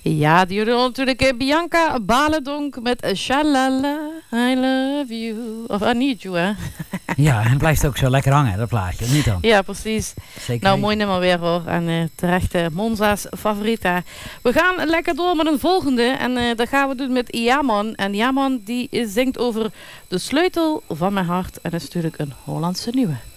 Ja, die hoorde natuurlijk Bianca Balendonk met Shalala, I love you. Of I need you, hè? Ja, en blijft ook zo lekker hangen, dat plaatje, niet dan? Ja, precies. Zeker. Nou, mooi nummer weer hoor. En terecht Monza's favorieta. We gaan lekker door met een volgende. En dat gaan we doen met Yaman. En Yaman die zingt over de sleutel van mijn hart. En dat is natuurlijk een Hollandse nieuwe.